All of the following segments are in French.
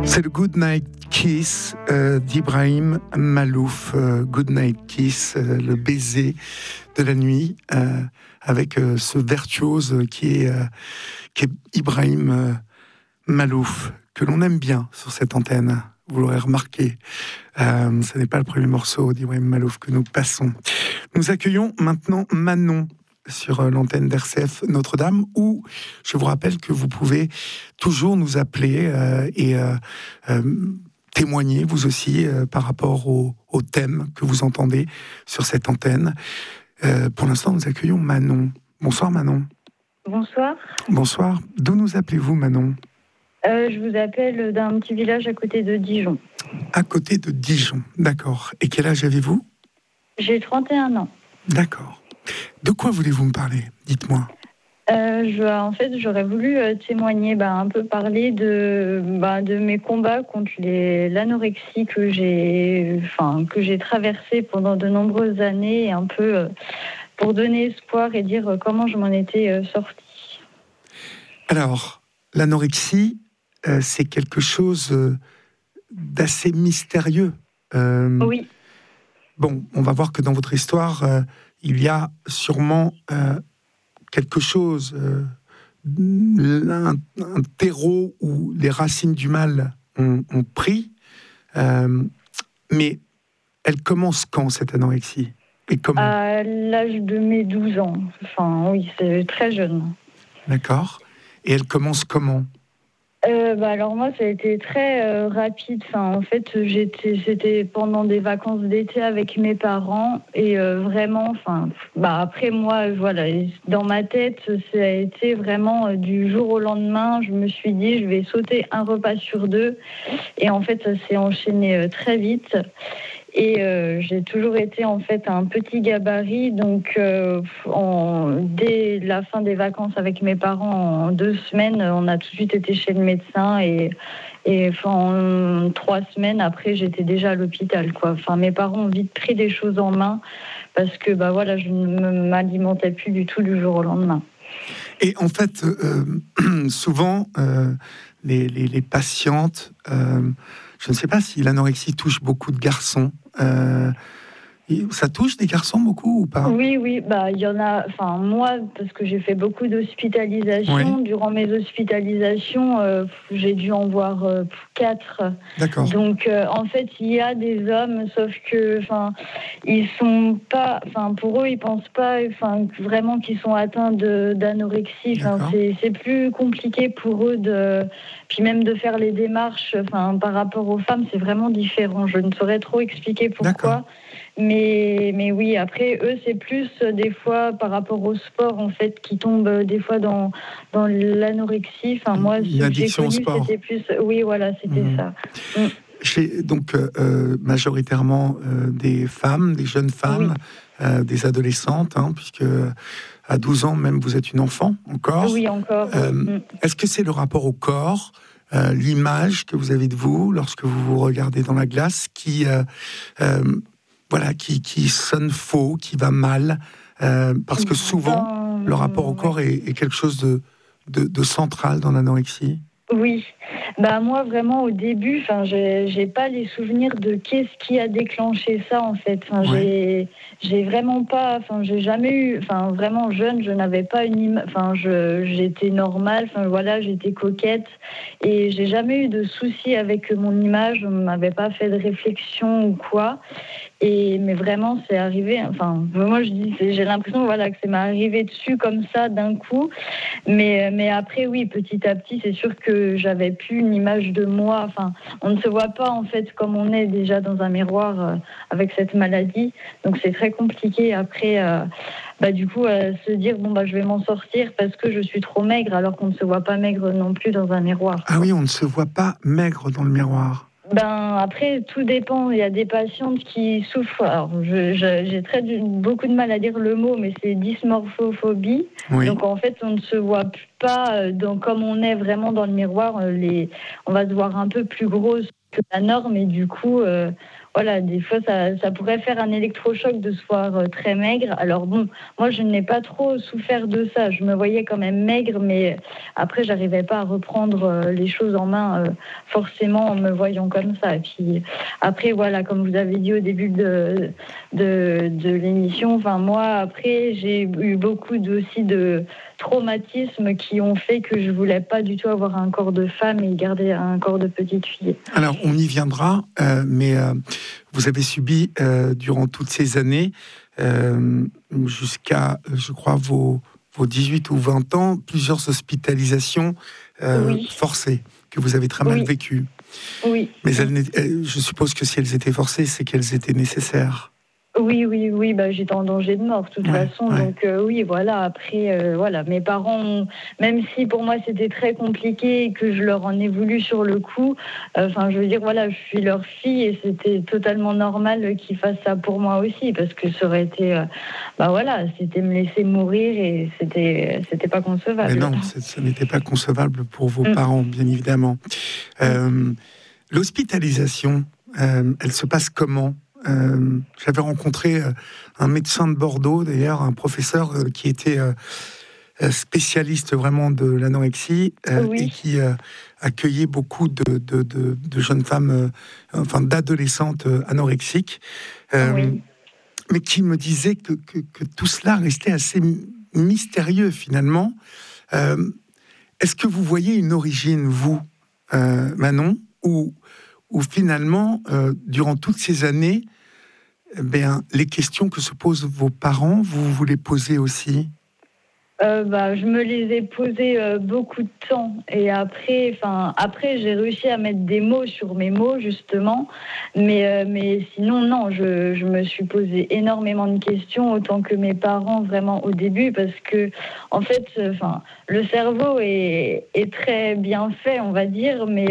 C'est le Good Night Kiss d'Ibrahim Malouf. Good Night Kiss, le baiser de la nuit, avec ce virtuose qui est Ibrahim Malouf, que l'on aime bien sur cette antenne. Vous l'aurez remarqué, ce n'est pas le premier morceau d'Ibrahim Malouf que nous passons. Nous accueillons maintenant Manon sur l'antenne d'RCF Notre-Dame, où je vous rappelle que vous pouvez toujours nous appeler et témoigner, vous aussi, par rapport au thème que vous entendez sur cette antenne. Pour l'instant, nous accueillons Manon. Bonsoir Manon. Bonsoir. Bonsoir. D'où nous appelez-vous Manon ? Je vous appelle d'un petit village à côté de Dijon. À côté de Dijon, d'accord. Et quel âge avez-vous ? J'ai 31 ans. D'accord. De quoi voulez-vous me parler ? Dites-moi. En fait, j'aurais voulu témoigner, un peu parler de mes combats contre l'anorexie que j'ai traversé pendant de nombreuses années, et un peu pour donner espoir et dire comment je m'en étais sortie. Alors, l'anorexie, c'est quelque chose d'assez mystérieux. Oui. Bon, on va voir que dans votre histoire, il y a sûrement quelque chose, un terreau où les racines du mal ont pris. Mais elle commence quand, cette anorexie ? Et comment ? À l'âge de mes 12 ans. Enfin, oui, c'est très jeune. D'accord. Et elle commence comment ? Alors moi, ça a été très rapide. En fait, c'était pendant des vacances d'été avec mes parents, et vraiment, après moi, voilà, dans ma tête, ça a été vraiment du jour au lendemain. Je me suis dit, je vais sauter un repas sur 2, et en fait, ça s'est enchaîné très vite. Et j'ai toujours été en fait un petit gabarit, donc dès la fin des vacances avec mes parents, en 2 semaines, on a tout de suite été chez le médecin, et en 3 semaines après, j'étais déjà à l'hôpital, quoi. Enfin, mes parents ont vite pris des choses en main, parce que je ne m'alimentais plus du tout du jour au lendemain. Et en fait, souvent, les patientes, je ne sais pas si l'anorexie touche beaucoup de garçons. Ça touche des garçons beaucoup ou pas ? Oui, il y en a. Enfin, moi, parce que j'ai fait beaucoup d'hospitalisations. Oui. Durant mes hospitalisations, j'ai dû en voir 4. D'accord. Donc, en fait, il y a des hommes, sauf que, ils sont pas. Pour eux, ils pensent pas, vraiment qu'ils sont atteints d'anorexie. C'est plus compliqué pour eux puis même de faire les démarches. Par rapport aux femmes, c'est vraiment différent. Je ne saurais trop expliquer pourquoi. D'accord. Mais oui, après, eux, c'est plus des fois par rapport au sport, en fait, qui tombent des fois dans l'anorexie. Moi, ce que j'ai connu, c'était plus... Oui, voilà, c'était ça. J'ai donc majoritairement des femmes, des jeunes femmes, oui. Des adolescentes, puisque à 12 ans même, vous êtes une enfant encore. Oui, encore. Est-ce que c'est le rapport au corps, l'image que vous avez de vous lorsque vous vous regardez dans la glace qui sonne faux, qui va mal, parce que souvent, le rapport au corps est quelque chose de central dans l'anorexie. Oui, moi vraiment au début, j'ai pas les souvenirs de qu'est-ce qui a déclenché ça en fait. J'ai vraiment pas, j'ai jamais eu, vraiment jeune, je n'avais pas j'étais normale, j'étais coquette, et j'ai jamais eu de soucis avec mon image. On m'avait pas fait de réflexion ou quoi. Mais vraiment, c'est arrivé. Moi, j'ai l'impression, que ça m'est arrivé dessus comme ça d'un coup. Mais après, oui, petit à petit, c'est sûr que j'avais plus une image de moi. On ne se voit pas en fait comme on est déjà dans un miroir avec cette maladie. Donc c'est très compliqué après. Se dire je vais m'en sortir parce que je suis trop maigre, alors qu'on ne se voit pas maigre non plus dans un miroir. Ah oui, on ne se voit pas maigre dans le miroir. Après, tout dépend. Il y a des patientes qui souffrent. Alors, j'ai beaucoup de mal à dire le mot, mais c'est dysmorphophobie. Oui. Donc, en fait, on ne se voit pas comme on est vraiment dans le miroir. On va se voir un peu plus grosse que la norme, et du coup, voilà, des fois, ça pourrait faire un électrochoc de se voir très maigre. Alors bon, moi, je n'ai pas trop souffert de ça. Je me voyais quand même maigre, mais après, j'arrivais pas à reprendre les choses en main forcément en me voyant comme ça. Et puis après, voilà, comme vous avez dit au début de l'émission, enfin moi, après, j'ai eu beaucoup aussi de traumatismes qui ont fait que je voulais pas du tout avoir un corps de femme et garder un corps de petite fille. Alors, on y viendra, mais vous avez subi durant toutes ces années, jusqu'à, je crois, vos 18 ou 20 ans, plusieurs hospitalisations forcées, que vous avez très mal vécues. Oui. Mais je suppose que si elles étaient forcées, c'est qu'elles étaient nécessaires. Oui, bah, j'étais en danger de mort de toute façon, donc oui, voilà, après, voilà, mes parents, même si pour moi c'était très compliqué et que je leur en ai voulu sur le coup, enfin, je veux dire, voilà, je suis leur fille et c'était totalement normal qu'ils fassent ça pour moi aussi, parce que ça aurait été, bah voilà, c'était me laisser mourir et c'était pas concevable. Mais non, ça n'était pas concevable pour vos parents, bien évidemment. L'hospitalisation, elle se passe comment ? J'avais rencontré un médecin de Bordeaux, d'ailleurs, un professeur qui était spécialiste vraiment de l'anorexie et qui accueillait beaucoup de jeunes femmes, enfin d'adolescentes anorexiques, mais qui me disait que tout cela restait assez mystérieux finalement. Est-ce que vous voyez une origine, vous, Manon, ou finalement, durant toutes ces années, les questions que se posent vos parents, vous les posez aussi ? Je me les ai posées beaucoup de temps et après j'ai réussi à mettre des mots sur mes mots justement, mais sinon non, je me suis posé énormément de questions autant que mes parents vraiment au début, parce que en fait le cerveau est très bien fait, on va dire, mais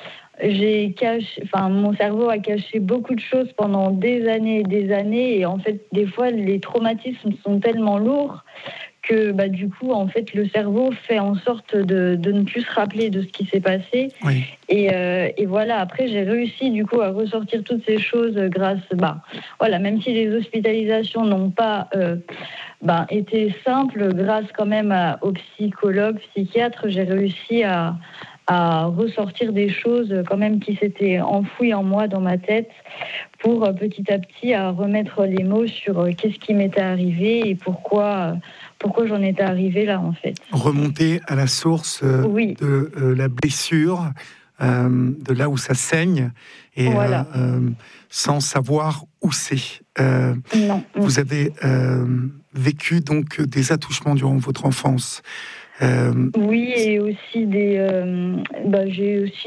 mon cerveau a caché beaucoup de choses pendant des années et en fait des fois les traumatismes sont tellement lourds que du coup en fait le cerveau fait en sorte de ne plus se rappeler de ce qui s'est passé. Et voilà, après j'ai réussi du coup à ressortir toutes ces choses grâce même si les hospitalisations n'ont pas été simples, grâce quand même aux psychologues, psychiatres, j'ai réussi à ressortir des choses quand même qui s'étaient enfouies en moi, dans ma tête, pour petit à petit à remettre les mots sur qu'est-ce qui m'était arrivé et pourquoi j'en étais arrivée là, en fait. Remonter à la source de la blessure, de là où ça saigne, et sans savoir où c'est. Non. Vous avez vécu donc des attouchements durant votre enfance. Oui, et aussi j'ai aussi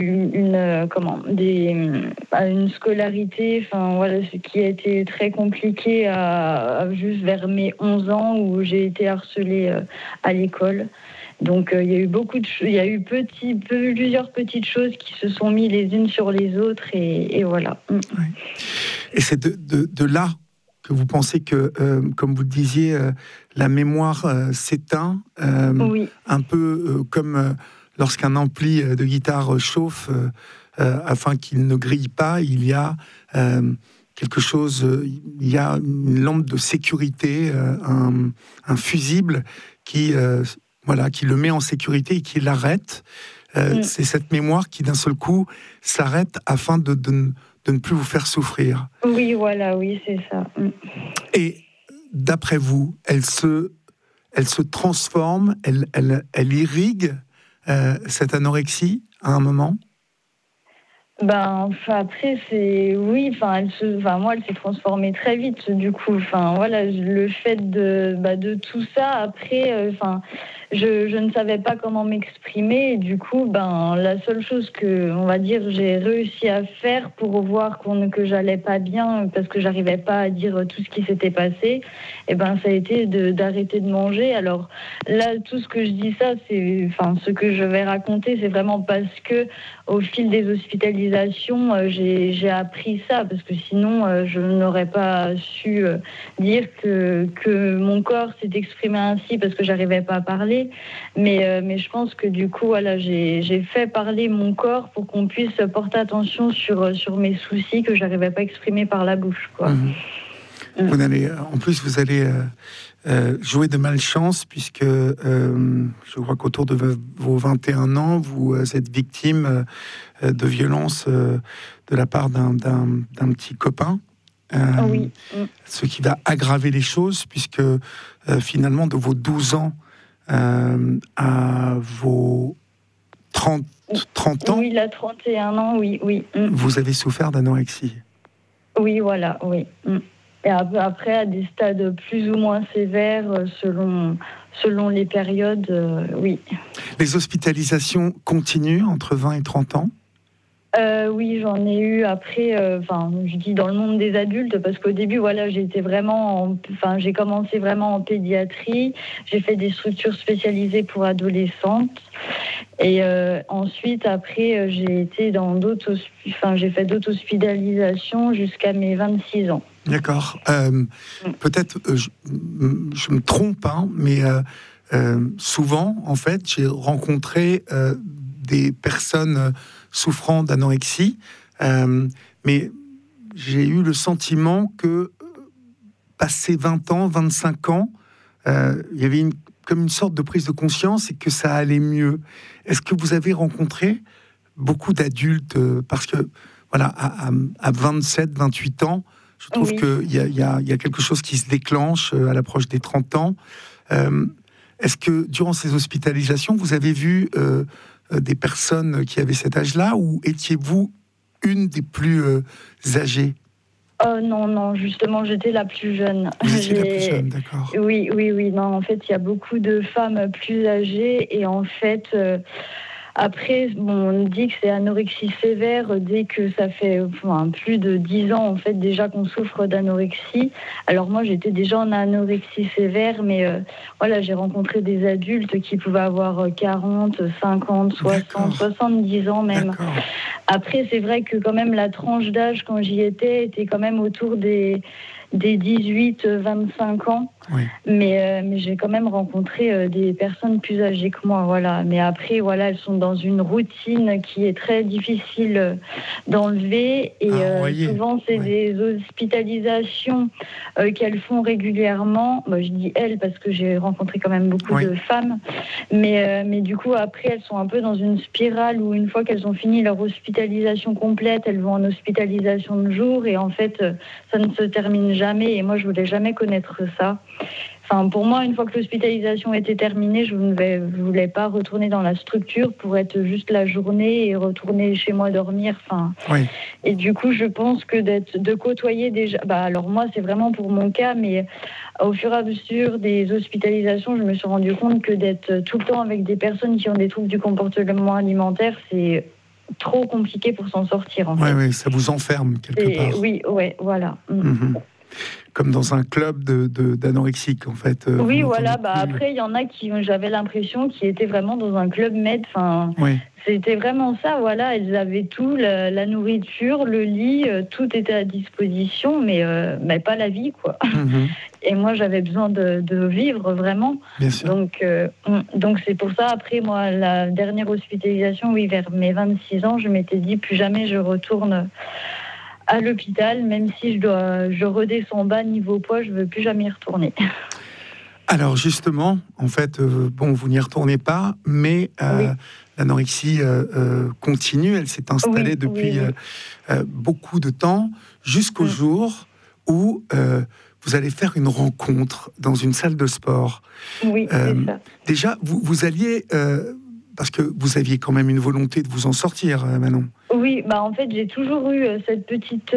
une scolarité, ce qui a été très compliqué juste vers mes 11 ans où j'ai été harcelée à l'école. Donc il y a eu plusieurs petites choses qui se sont mises les unes sur les autres et voilà. Et c'est de là que vous pensez que, comme vous le disiez, la mémoire s'éteint, un peu comme lorsqu'un ampli de guitare chauffe, afin qu'il ne grille pas, il y a quelque chose, il y a une lampe de sécurité, un fusible qui le met en sécurité et qui l'arrête. C'est cette mémoire qui d'un seul coup s'arrête afin de ne plus vous faire souffrir. Oui, c'est ça. Et d'après vous, elle se transforme, elle irrigue cette anorexie à un moment ? Après moi elle s'est transformée très vite du coup. Le fait de tout ça après, je ne savais pas comment m'exprimer et du coup la seule chose que on va dire j'ai réussi à faire pour voir que j'allais pas bien parce que j'arrivais pas à dire tout ce qui s'était passé, ça a été d'arrêter de manger. Alors là tout ce que je dis ça c'est ce que je vais raconter c'est vraiment parce que au fil des hospitalisations l'hospitalisation, j'ai appris ça, parce que sinon, je n'aurais pas su dire que mon corps s'est exprimé ainsi, parce que j'arrivais pas à parler. Mais je pense que du coup, voilà, j'ai fait parler mon corps pour qu'on puisse porter attention sur mes soucis que j'arrivais pas à exprimer par la bouche, quoi. En plus, vous allez jouer de malchance, puisque je crois qu'autour de vos 21 ans, vous êtes victime de violences de la part d'un petit copain. Oui. Ce qui va aggraver les choses, puisque finalement, de vos 12 ans à vos 30 ans... Oui, il a 31 ans, oui. Vous avez souffert d'anorexie. Oui, voilà, oui. Et après, à des stades plus ou moins sévères, selon les périodes, oui. Les hospitalisations continuent entre 20 et 30 ans ? Oui, j'en ai eu après, je dis dans le monde des adultes, parce qu'au début, voilà, j'ai commencé vraiment en pédiatrie, j'ai fait des structures spécialisées pour adolescentes, et ensuite, après, j'ai été dans j'ai fait d'autres hospitalisations jusqu'à mes 26 ans. D'accord. Peut-être, je me trompe, mais souvent, en fait, j'ai rencontré des personnes souffrant d'anorexie, mais j'ai eu le sentiment que, passé 20 ans, 25 ans, il y avait comme une sorte de prise de conscience et que ça allait mieux. Est-ce que vous avez rencontré beaucoup d'adultes, parce que, voilà, à 27, 28 ans, je trouve qu'il y a quelque chose qui se déclenche à l'approche des 30 ans. Est-ce que, durant ces hospitalisations, vous avez vu des personnes qui avaient cet âge-là, ou étiez-vous une des plus âgées ? Non, justement, j'étais la plus jeune. Vous étiez la plus jeune, d'accord. Oui. Non, en fait, il y a beaucoup de femmes plus âgées, et en fait... Après, on dit que c'est anorexie sévère dès que ça fait plus de 10 ans en fait déjà qu'on souffre d'anorexie. Alors moi, j'étais déjà en anorexie sévère, mais voilà, j'ai rencontré des adultes qui pouvaient avoir 40, 50, 60, d'accord, 70 ans même. D'accord. Après, c'est vrai que quand même la tranche d'âge quand j'y était quand même autour des 18-25 ans, oui. Mais j'ai quand même rencontré des personnes plus âgées que moi, voilà. Mais après, voilà, elles sont dans une routine qui est très difficile d'enlever, et souvent c'est des hospitalisations qu'elles font régulièrement. Moi, je dis elles parce que j'ai rencontré quand même beaucoup de femmes, mais du coup après elles sont un peu dans une spirale où une fois qu'elles ont fini leur hospitalisation complète, elles vont en hospitalisation de jour, et en fait ça ne se termine jamais, et moi je voulais jamais connaître ça. Enfin, pour moi, une fois que l'hospitalisation était terminée, je ne voulais pas retourner dans la structure pour être juste la journée et retourner chez moi dormir. Enfin, et du coup, je pense que de côtoyer déjà... alors moi, c'est vraiment pour mon cas, mais au fur et à mesure des hospitalisations, je me suis rendu compte que d'être tout le temps avec des personnes qui ont des troubles du comportement alimentaire, c'est trop compliqué pour s'en sortir, en fait. Oui, ça vous enferme quelque part. Oui, voilà. Comme dans un club d'anorexiques, en fait. Oui, voilà. Après, il y en a qui, j'avais l'impression, qui étaient vraiment dans un club med. Enfin, c'était vraiment ça. Voilà, elles avaient tout, la nourriture, le lit, tout était à disposition, mais pas la vie, quoi. Et moi, j'avais besoin de vivre vraiment. Bien sûr. Donc c'est pour ça. Après, moi, la dernière hospitalisation, vers mes 26 ans, je m'étais dit plus jamais je retourne à l'hôpital, même si je redescends bas niveau poids, je ne veux plus jamais y retourner. Alors justement, en fait, vous n'y retournez pas, mais l'anorexie continue, elle s'est installée depuis beaucoup de temps, jusqu'au jour où vous allez faire une rencontre dans une salle de sport. Oui, c'est ça. Déjà, vous alliez... parce que vous aviez quand même une volonté de vous en sortir, Manon. Oui, en fait, j'ai toujours eu cette petite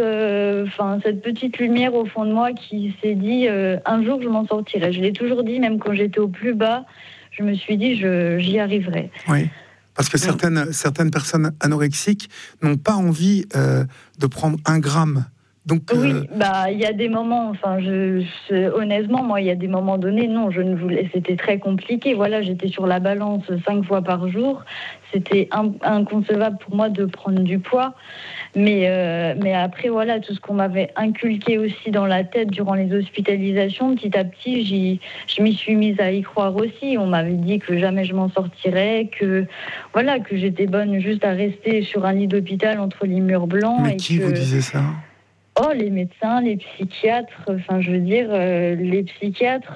lumière au fond de moi qui s'est dit un jour je m'en sortirai. Je l'ai toujours dit, même quand j'étais au plus bas, je me suis dit j'y arriverai. Oui, parce que certaines personnes anorexiques n'ont pas envie de prendre 1 gramme Donc, oui, il y a des moments, enfin, honnêtement, moi, il y a des moments donnés, non, je ne voulais, c'était très compliqué. Voilà, j'étais sur la balance 5 fois par jour. C'était inconcevable pour moi de prendre du poids. Mais après, voilà, tout ce qu'on m'avait inculqué aussi dans la tête durant les hospitalisations, petit à petit, je m'y suis mise à y croire aussi. On m'avait dit que jamais je m'en sortirais, que j'étais bonne juste à rester sur un lit d'hôpital entre les murs blancs. mais qui vous disait ça ? Oh, les médecins, les psychiatres, enfin, je veux dire, les psychiatres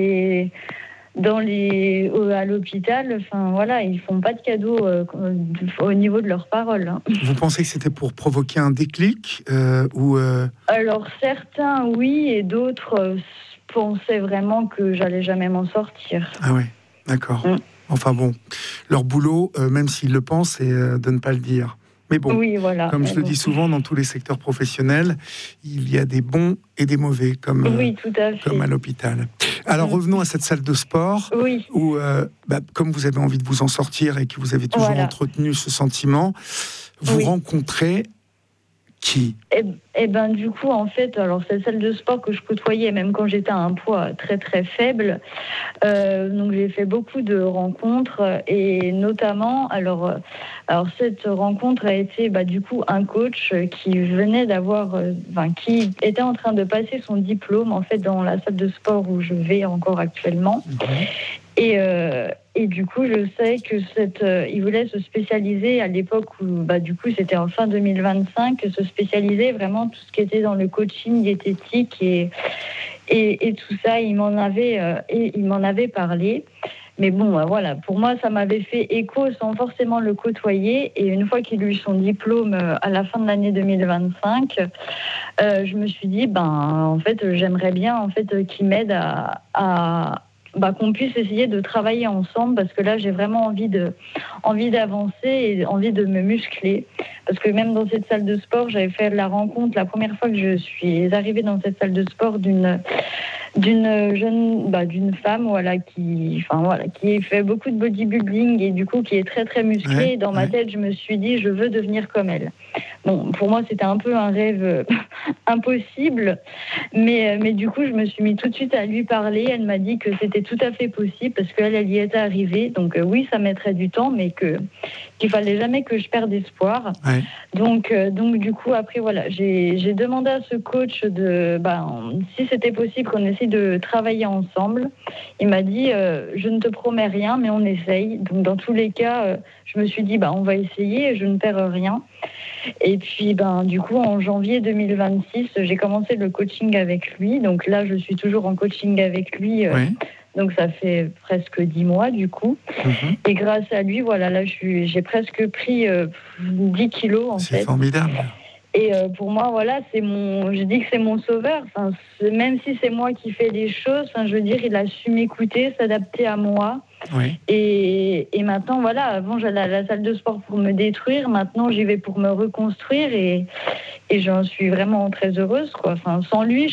à l'hôpital, enfin, voilà, ils font pas de cadeaux au niveau de leurs paroles. Hein. Vous pensez que c'était pour provoquer un déclic Alors, certains, oui, et d'autres pensaient vraiment que j'allais jamais m'en sortir. Ah ouais, d'accord. Enfin bon, leur boulot, même s'ils le pensent, c'est de ne pas le dire. Mais bon, oui, voilà, comme je le dis souvent, dans tous les secteurs professionnels, il y a des bons et des mauvais, comme, oui, tout à fait. Comme à l'hôpital. Alors revenons à cette salle de sport, oui. où, comme vous avez envie de vous en sortir et que vous avez toujours entretenu ce sentiment, vous rencontrez qui ? Et ben du coup, en fait, alors cette salle de sport que je côtoyais, même quand j'étais à un poids très très faible, donc j'ai fait beaucoup de rencontres et notamment, alors cette rencontre a été du coup un coach qui venait qui était en train de passer son diplôme en fait dans la salle de sport où je vais encore actuellement. Et du coup, je sais que il voulait se spécialiser à l'époque où, du coup, c'était en fin 2025, se spécialiser vraiment tout ce qui était dans le coaching diététique et tout ça. Il m'en avait parlé. Mais bon, voilà, pour moi, ça m'avait fait écho sans forcément le côtoyer. Et une fois qu'il a eu son diplôme à la fin de l'année 2025, je me suis dit, en fait, j'aimerais bien en fait qu'il m'aide à qu'on puisse essayer de travailler ensemble parce que là j'ai vraiment envie d'avancer et envie de me muscler parce que même dans cette salle de sport j'avais fait la rencontre la première fois que je suis arrivée dans cette salle de sport d'une femme qui fait beaucoup de bodybuilding et du coup qui est très très musclée et dans ma tête je me suis dit je veux devenir comme elle. Bon, pour moi c'était un peu un rêve impossible mais du coup je me suis mis tout de suite à lui parler. Elle m'a dit que c'était tout à fait possible parce qu'elle y était arrivée donc oui ça mettrait du temps mais qu'il fallait jamais que je perde espoir. Donc du coup après voilà j'ai demandé à ce coach si c'était possible qu'on essaie de travailler ensemble. Il m'a dit je ne te promets rien mais on essaye. Donc dans tous les cas je me suis dit on va essayer, je ne perds rien. Et puis du coup en janvier 2026 j'ai commencé le coaching avec lui. Donc là je suis toujours en coaching avec lui. Donc ça fait presque 10 mois du coup. Et grâce à lui, voilà, là j'ai presque pris 10 kilos en fait. C'est formidable. Et pour moi, voilà, je dis que c'est mon sauveur. Enfin, même si c'est moi qui fais les choses, je veux dire, il a su m'écouter, s'adapter à moi. Et maintenant, voilà, avant j'allais à la salle de sport pour me détruire. Maintenant, j'y vais pour me reconstruire et j'en suis vraiment très heureuse, quoi. Enfin, sans lui,